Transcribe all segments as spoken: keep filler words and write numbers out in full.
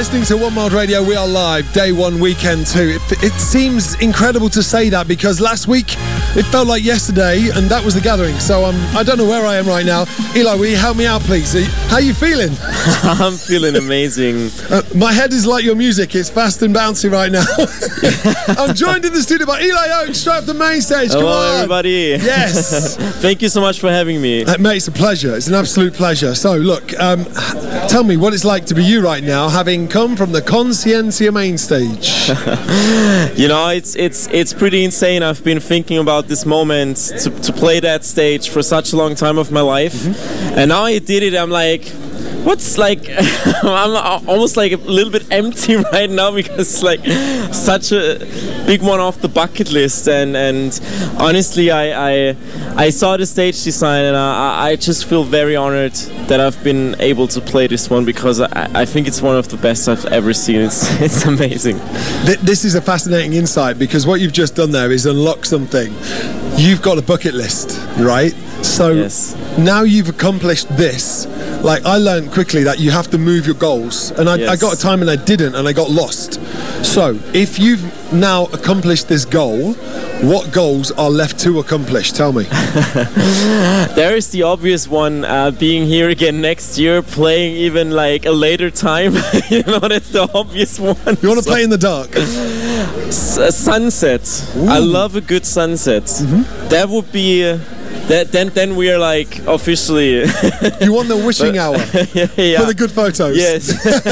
listening to One Mild Radio. We are live, day one, weekend two. It, it seems incredible to say that because last week it felt like yesterday, and that was the gathering. So um, I don't know where I am right now. Eli, will you help me out, please? How are you feeling? I'm feeling amazing. Uh, my head is like your music. It's fast and bouncy right now. I'm joined in the studio by Eli Oakes, straight up the main stage. Come Hello, on. everybody. Yes. Thank you so much for having me. Uh, mate, it's a pleasure. It's an absolute pleasure. So, look, um, tell me what it's like to be you right now, having come from the Consciencia main stage. You know, it's it's it's pretty insane. I've been thinking about this moment to, to play that stage for such a long time of my life. Mm-hmm. And now I did it, I'm like, what's like, I'm almost like a little bit empty right now because it's like such a big one off the bucket list. And, and honestly, I, I I saw the stage design and I, I just feel very honored that I've been able to play this one because I, I think it's one of the best I've ever seen. It's, it's amazing. This is a fascinating insight because what you've just done there is unlock something. You've got a bucket list, right? So yes. Now you've accomplished this. Like, I learned quickly that you have to move your goals. And I, yes. I got a time and I didn't, and I got lost. So, if you've now accomplished this goal, what goals are left to accomplish? Tell me. There is the obvious one, uh, being here again next year, playing even like a later time. You know, that's the obvious one. You want to so, play in the dark? S- a sunset. Ooh. I love a good sunset. Mm-hmm. That would be... Uh, That, then, then we are like officially. You want the wishing hour yeah, yeah. for the good photos. Yes.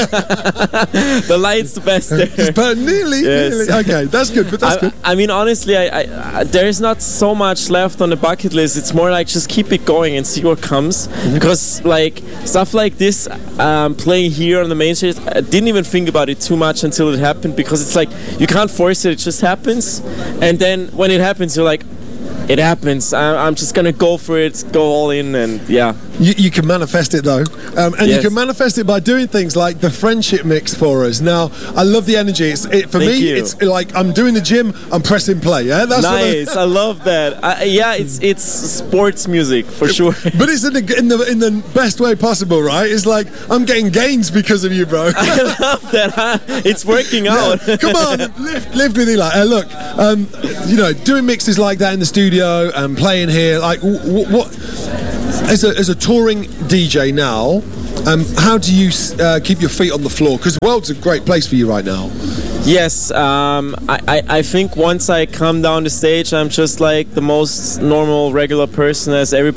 The light's the best there. But nearly, yes. nearly. Okay, that's good. But that's I, good. I mean, honestly, I, I, I, there is not so much left on the bucket list. It's more like just keep it going and see what comes. Mm-hmm. Because like stuff like this, um, playing here on the main stage, I didn't even think about it too much until it happened. Because it's like you can't force it; it just happens. And then when it happens, you're like, it happens. I'm just gonna go for it, go all in, and yeah. You, you can manifest it though, um, and yes. you can manifest it by doing things like the friendship mix for us. Now, I love the energy. It's it, for Thank me. You. It's like I'm doing the gym, I'm pressing play. Yeah, that's nice. I, I love that. I, yeah, it's it's sports music for sure. But it's in the in the in the best way possible, right? It's like I'm getting gains because of you, bro. I love that. Huh? It's working out. Yeah. Come on, lift, lift with Eli. Uh, look, um, you know, doing mixes like that in the studio and playing here, like w- what as a, as a touring D J now, um, how do you uh, keep your feet on the floor? Because the world's a great place for you right now. Yes, um, I, I, I think once I come down the stage, I'm just like the most normal, regular person as everybody